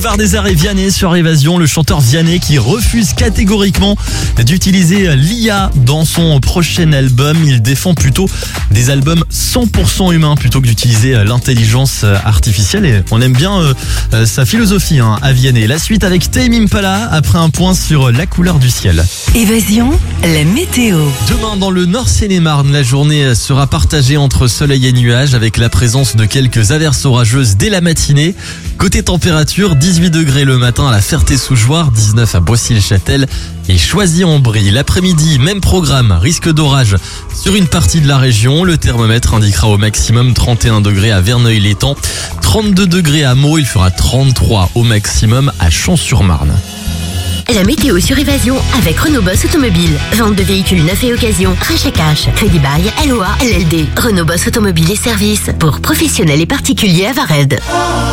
Boulevard des Arts et Vianney sur Évasion, le chanteur Vianney qui refuse catégoriquement d'utiliser l'IA dans son prochain album. Il défend plutôt des albums 100% humains plutôt que d'utiliser l'intelligence artificielle, et on aime bien sa philosophie à Vianney. La suite avec Tame Impala après un point sur la couleur du ciel. Évasion, la météo. Demain dans le Nord Seine-et-Marne, la journée sera partagée entre soleil et nuages avec la présence de quelques averses orageuses dès la matinée. Côté température, 18 degrés le matin à la Ferté-sous-Jouarre, 19 à Boissy-le-Châtel et Choisy-en-Brie. L'après-midi, même programme, risque d'orage sur une partie de la région. Le thermomètre indiquera au maximum 31 degrés à Verneuil-l'Étang, 32 degrés à Meaux, il fera 33 au maximum à Champs-sur-Marne. La météo sur Évasion avec Renault Boss Automobile. Vente de véhicules neufs et occasion, rachat cash, crédit bail, LOA, LLD. Renault Boss Automobile et services pour professionnels et particuliers à Vared.